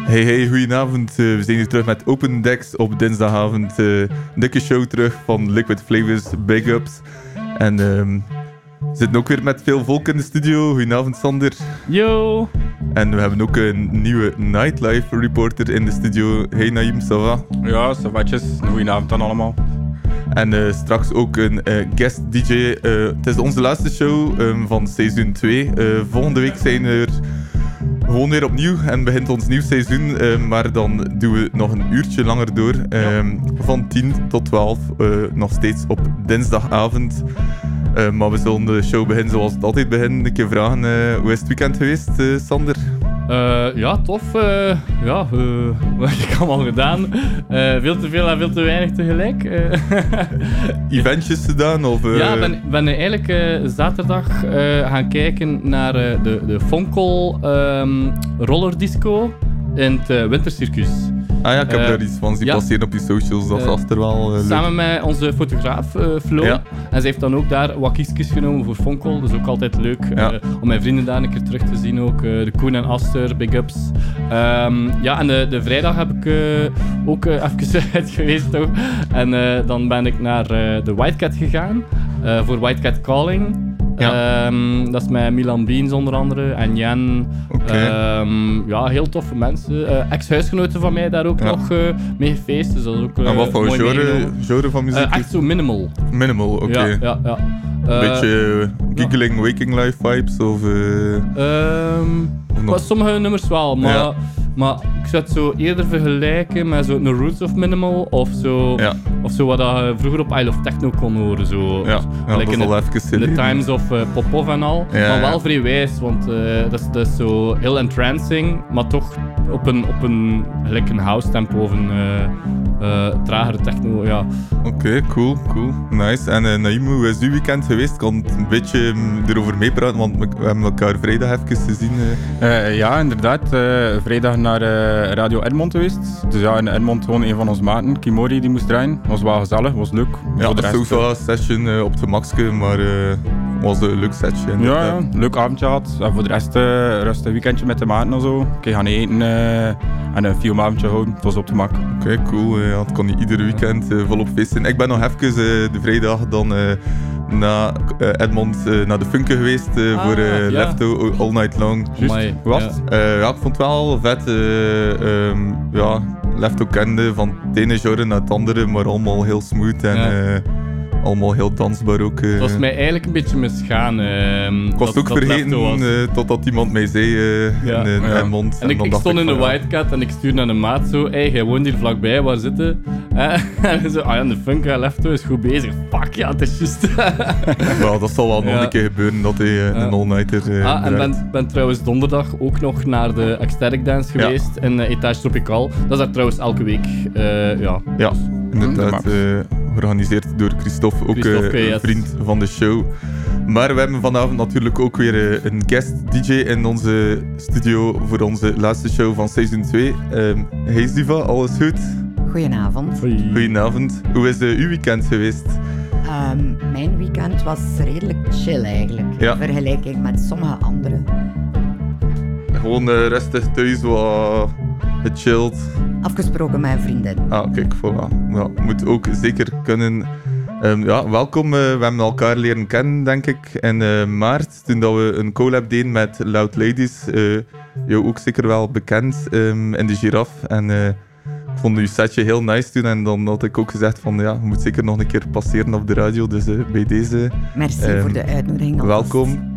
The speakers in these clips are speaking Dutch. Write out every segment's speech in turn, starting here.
Hey, goedenavond. We zijn hier terug met Open Decks op dinsdagavond. Dikke show terug van Liquid Flavors, Big Ups. En we zitten ook weer met veel volk in de studio. Goedenavond, Sander. Yo! En we hebben ook een nieuwe nightlife reporter in de studio. Hey Naïm, ça va? Ja, savatjes. Goedenavond aan allemaal. En straks ook een guest DJ. Het is onze laatste show van seizoen 2. Volgende week zijn we er gewoon weer opnieuw en begint ons nieuw seizoen. Maar dan doen we nog een uurtje langer door. Van 10 tot 12. Nog steeds op dinsdagavond. Maar we zullen de show beginnen zoals het altijd begint. Een keer vragen, hoe is het weekend geweest, Sander? Ja, tof. Wat heb ik allemaal gedaan? Veel te veel en veel te weinig tegelijk. Eventjes gedaan? Of, Ja, ik ben eigenlijk zaterdag gaan kijken naar de Fonkel Rollerdisco in het Wintercircus. Ah ja, ik heb daar iets van zien passeren op je socials. Dat was er wel leuk. Samen met onze fotograaf Flo. Ja. En ze heeft dan ook daar wat kiesjes genomen voor Fonkel. Dat is ook altijd leuk om mijn vrienden daar een keer terug te zien ook. De Koen en Aster, Big Ups. En de vrijdag heb ik ook even uit geweest toch. En dan ben ik naar de White Cat gegaan. Voor White Cat Calling. Ja. Dat is met Milan Beans onder andere en Jan. Okay. Heel toffe mensen. Ex-huisgenoten van mij daar ook nog mee gefeest. Dus dat is ook en wat voor genre van muziek? Echt zo minimal. Minimal, oké. Ja. Een beetje giggling, waking life vibes? Of, sommige nummers wel, maar ik zou het zo eerder vergelijken met zo'n Roots of Minimal of zo wat je vroeger op Isle of Techno kon horen. Zo. Ja, dat is al even in The Times of Popov en al. Maar wel vrij wijs, want dat is zo heel entrancing, maar toch op een gelijk een house tempo of een tragere techno, ja. Oké, cool. Nice. En Naïm, hoe is uw weekend geweest? Ik kan een beetje erover meepraten, want we hebben elkaar vrijdag even gezien. Ja, inderdaad. Vrijdag naar Radio Edmond geweest. Dus ja, in Edmond gewoon een van onze maten, Kimori, die moest draaien. Was wel gezellig, was leuk. Ja, dat is ook wel een session op de maxke, maar was een leuk setje. Ja, leuk avondje gehad. En voor de rest rustig een weekendje met de maten en zo. Ik gaan eten en een filmavondje houden. Het was op de mak. Oké, cool. Het kon niet ieder weekend volop feesten. Ik ben nog even de vrijdag dan naar Edmond naar de Funke geweest voor Lefto All Night Long. Juist. Was het? Ja, ik vond het wel vet. Lefto kende van het ene genre naar het andere, maar allemaal heel smooth en allemaal heel dansbaar ook. Het was mij eigenlijk een beetje misgaan. Ik was het ook vergeten totdat iemand mij zei in Edmond. En ik stond in de White Cat en ik stuurde naar een maat zo, hey, jij woont hier vlakbij, waar zitten? En zo, de Funke Lefto is goed bezig. Fuck ja, het is juist. Wel, dat zal wel nog een keer gebeuren dat hij een all-nighter en ben trouwens donderdag ook nog naar de Ecstatic Dance geweest in Etage Tropical. Dat is daar trouwens elke week. Ja, inderdaad. Georganiseerd door Christophe, ook een vriend van de show. Maar we hebben vanavond natuurlijk ook weer een guest DJ in onze studio voor onze laatste show van seizoen 2. Hey Ziva, alles goed? Goedenavond. Goedenavond. Hoe is uw weekend geweest? Mijn weekend was redelijk chill eigenlijk, in vergelijking met sommige anderen. Gewoon rustig thuis, wat gechilled. Afgesproken met een vriendin. Kijk, voilà. Ja, moet ook zeker kunnen. Welkom. We hebben elkaar leren kennen, denk ik, in maart, toen dat we een collab deden met Loud Ladies. Jou ook zeker wel bekend in de Giraffe. En ik vond uw setje heel nice toen. En dan had ik ook gezegd van, je moet zeker nog een keer passeren op de radio. Dus bij deze... Merci voor de uitnodiging. Welkom.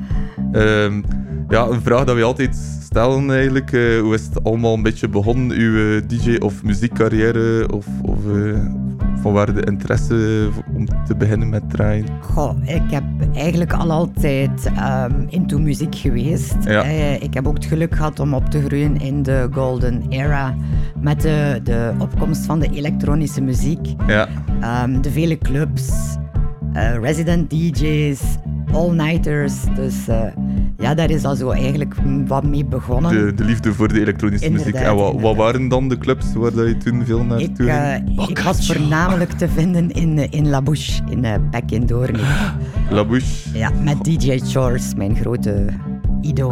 Een vraag dat we altijd stellen eigenlijk. Hoe is het allemaal een beetje begonnen, uw DJ- of muziekcarrière? Of van waar de interesse om te beginnen met draaien? Ik heb eigenlijk al altijd into muziek geweest. Ja. Ik heb ook het geluk gehad om op te groeien in de golden era. Met de opkomst van de elektronische muziek. Ja. De vele clubs, resident DJ's, all-nighters. Dus daar is al zo eigenlijk wat mee begonnen. De liefde voor de elektronische muziek. En wat waren dan de clubs waar je toen veel naartoe ging? Ik was voornamelijk te vinden in La Bouche, in Beck in Doornik. La Bouche? Ja, met DJ Chores, mijn grote idool.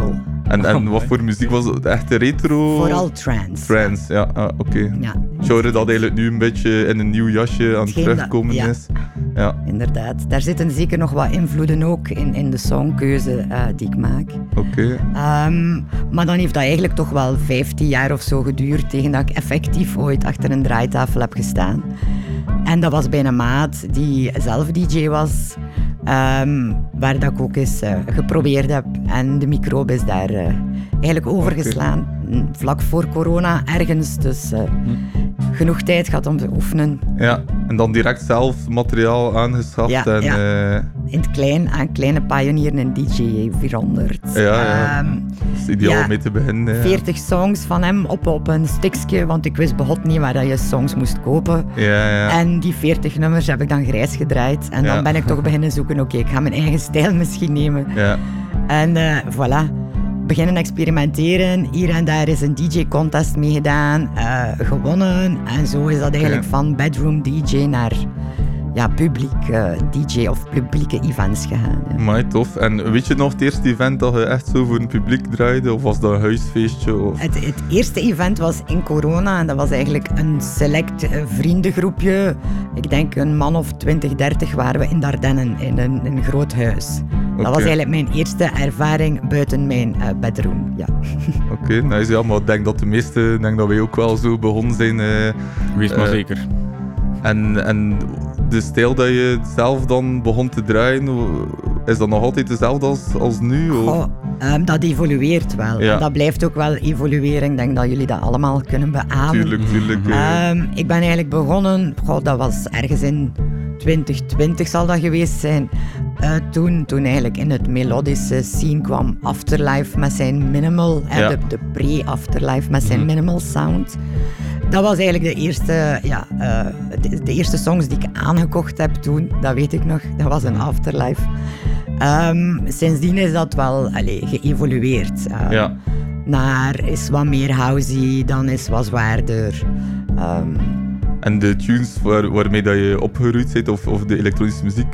En wat voor muziek was het? Echt retro? Vooral trance. Trance, ja, oké. Ja. Genre dat eigenlijk nu een beetje in een nieuw jasje aan het terugkomen is. Ja. Inderdaad. Daar zitten zeker nog wat invloeden ook in de songkeuze die ik maak. Oké. Maar dan heeft dat eigenlijk toch wel 15 jaar of zo geduurd tegen dat ik effectief ooit achter een draaitafel heb gestaan. En dat was bij een maat die zelf DJ was, waar dat ik ook eens geprobeerd heb. En de microbe is daar eigenlijk overgeslaan. Vlak voor corona ergens, dus genoeg tijd gehad om te oefenen. Ja, en dan direct zelf materiaal aangeschaft. Ja, en, in het klein, aan kleine pionieren in DJ 400. Ja. Dat is ideaal mee te beginnen. 40 songs van hem op een stickje, want ik wist begot niet waar je songs moest kopen. Ja. En die 40 nummers heb ik dan grijs gedraaid. En dan ben ik toch beginnen zoeken, oké, ik ga mijn eigen stijl misschien nemen. Ja. En voilà. Beginnen experimenteren. Hier en daar is een DJ-contest mee gedaan, gewonnen. En zo is dat eigenlijk van bedroom DJ naar publiek DJ of publieke events gegaan. Ja. Maar tof. En weet je nog het eerste event dat je echt zo voor een publiek draaide? Of was dat een huisfeestje? Of? Het eerste event was in corona en dat was eigenlijk een select vriendengroepje. Ik denk een man of 20, 30 waren we in Dardenne in een groot huis. Dat was eigenlijk mijn eerste ervaring buiten mijn bedroom. Ja. Oké, nice. Ja, maar ik denk dat de meesten, denk dat wij ook wel zo begonnen zijn. Wees maar zeker. En de stijl dat je zelf dan begon te draaien, is dat nog altijd dezelfde als nu? Of? Dat evolueert wel. Ja. Dat blijft ook wel evolueren. Ik denk dat jullie dat allemaal kunnen beamen. Tuurlijk. Ik ben eigenlijk begonnen, dat was ergens in 2020 zal dat geweest zijn. Toen eigenlijk in het melodische scene kwam Afterlife met zijn minimal, de pre-Afterlife met zijn minimal sound. Dat was eigenlijk de eerste songs die ik aangekocht heb toen, dat weet ik nog, dat was een Afterlife. Sindsdien is dat wel geëvolueerd. Naar is wat meer housey, dan is wat zwaarder. En de tunes waarmee dat je opgegroeid bent, of de elektronische muziek,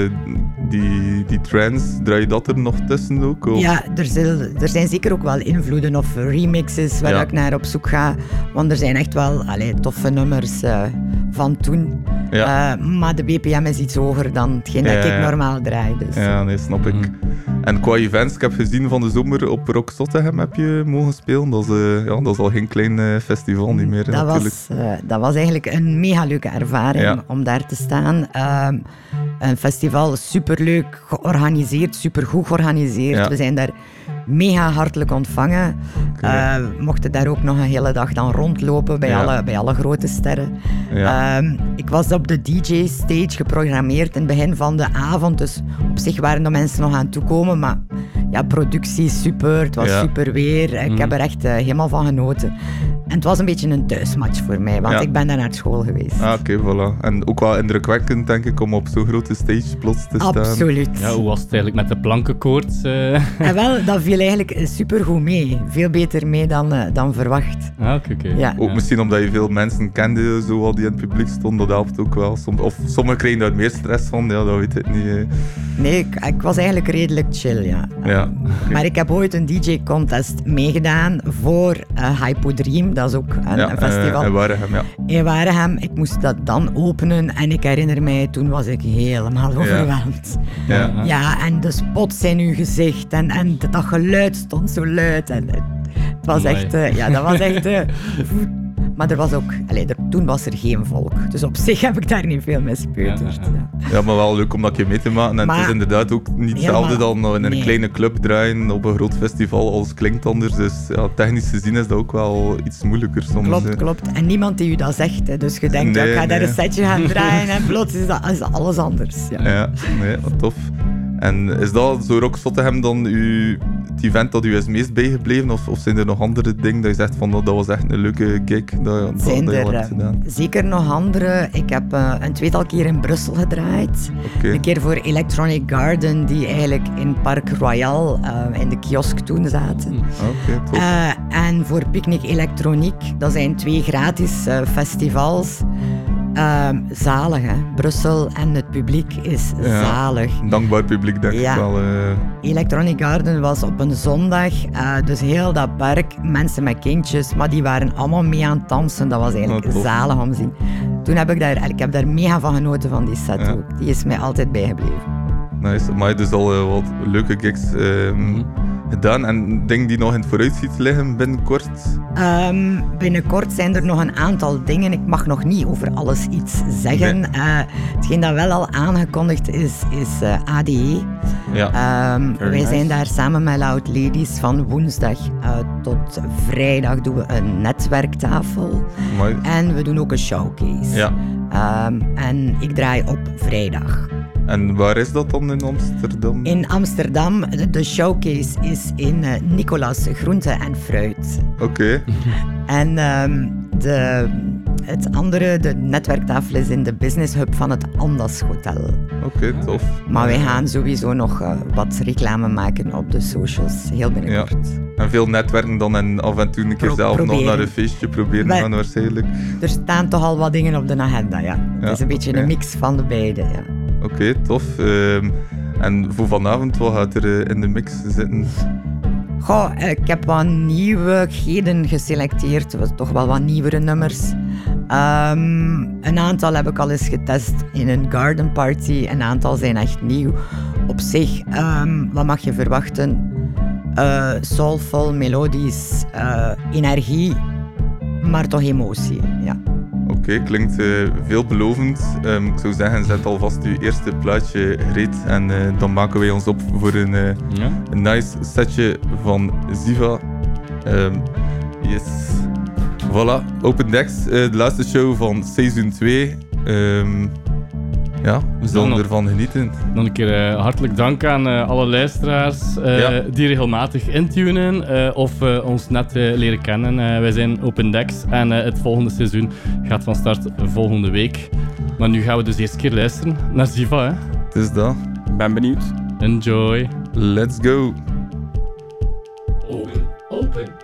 die trance, draai je dat er nog tussen ook? Of? Ja, er zijn zeker ook wel invloeden of remixes waar ik naar op zoek ga. Want er zijn echt wel toffe nummers van toen. Ja. Maar de BPM is iets hoger dan hetgeen dat ik normaal draai. Dus. Ja, nee, snap ik. En qua events, ik heb gezien van de zomer op Rock Zottegem heb je mogen spelen. Dat is al geen klein festival niet meer. Dat was eigenlijk een mega leuke ervaring om daar te staan. Een festival, superleuk georganiseerd, supergoed georganiseerd. Ja. We zijn daar mega hartelijk ontvangen. We mochten daar ook nog een hele dag dan rondlopen bij alle grote sterren. Ja. Ik was op de DJ-stage geprogrammeerd in het begin van de avond, dus op zich waren de mensen nog aan het toekomen, maar productie super, het was super weer. Ik heb er echt helemaal van genoten. En het was een beetje een thuismatch voor mij, want ik ben daar naar school geweest. Oké, voilà. En ook wel indrukwekkend, denk ik, om op zo'n grote stage plots te staan. Absoluut. Ja, hoe was het eigenlijk met de plankenkoorts? Wel, dat viel eigenlijk supergoed mee. Veel beter mee dan verwacht. Oké. Ja. Ook misschien omdat je veel mensen kende, zoals die in het publiek stonden, dat helpt ook wel. Of sommigen kregen daar meer stress van, dat weet ik niet. Nee, ik was eigenlijk redelijk chill, ja. Maar ik heb ooit een DJ-contest meegedaan voor Hypodream, dat is ook een festival. In Waregem, ik moest dat dan openen en ik herinner mij, toen was ik helemaal overweldigd. Ja, en de spots in uw gezicht en dat geluid stond zo luid. En het was echt, dat was echt... Maar er was ook, toen was er geen volk. Dus op zich heb ik daar niet veel mee speuterd. Ja, maar wel leuk om dat keer mee te maken. En het is inderdaad ook niet hetzelfde dan in een kleine club draaien op een groot festival. Alles klinkt anders. Dus technisch gezien is dat ook wel iets moeilijker soms. Klopt. En niemand die u dat zegt. Hè. Dus je denkt, ik ga daar een setje gaan draaien en plots is alles anders. Ja, tof. En is dat zo Rock Zottegem dan het event dat u is meest bijgebleven? Of zijn er nog andere dingen dat je zegt van dat was echt een leuke gig dat je hebt gedaan? Zeker nog andere. Ik heb een tweetal keer in Brussel gedraaid. Een keer voor Electronic Garden, die eigenlijk in Park Royal in de kiosk toen zaten. Tof. En voor Picnic Electronique, dat zijn 2 gratis festivals. Zalig, hè. Brussel en het publiek is zalig. Een dankbaar publiek, denk ik wel. Electronic Garden was op een zondag, dus heel dat park, mensen met kindjes, maar die waren allemaal mee aan het dansen. Dat was eigenlijk zalig om te zien. Toen heb ik heb daar mega van genoten van die set ook. Die is mij altijd bijgebleven. Nice, maar je dus al wat leuke gigs gedaan en dingen die nog in het vooruitziet liggen binnenkort? Binnenkort zijn er nog een aantal dingen. Ik mag nog niet over alles iets zeggen. Nee. Hetgeen dat wel al aangekondigd is ADE. Ja. Wij zijn daar samen met Loud Ladies van woensdag tot vrijdag doen we een netwerktafel. Mooi. En we doen ook een showcase. Ja. En ik draai op vrijdag. En waar is dat dan in Amsterdam? In Amsterdam, de showcase is in Nicolas Groente en Fruit. Oké. En het andere, de netwerktafel, is in de business hub van het Andas Hotel. Oké, tof. Maar wij gaan sowieso nog wat reclame maken op de socials, heel binnenkort. Ja. En veel netwerken dan en af en toe een keer zelf nog naar een feestje proberen gaan waarschijnlijk. Er staan toch al wat dingen op de agenda, ja. Het is een beetje een mix van de beide, ja. Oké, tof. En voor vanavond, wat gaat er in de mix zitten? Goh, ik heb wat nieuwigheden geselecteerd, toch wel wat nieuwere nummers. Een aantal heb ik al eens getest in een garden party, een aantal zijn echt nieuw. Op zich, wat mag je verwachten? Soulful, melodisch, energie, maar toch emotie, ja. Oké, klinkt veelbelovend. Ik zou zeggen, zet alvast uw eerste plaatje gereed en dan maken wij ons op voor een nice setje van Ziva. Yes. Voilà, Open Decks, de laatste show van seizoen 2. We zullen ervan genieten. Dan een keer hartelijk dank aan alle luisteraars die regelmatig intunen of ons net leren kennen. Wij zijn Open Decks en het volgende seizoen gaat van start volgende week. Maar nu gaan we dus eerst een keer luisteren naar Ziva. Hè? Het is dat. Ik ben benieuwd. Enjoy. Let's go. Open.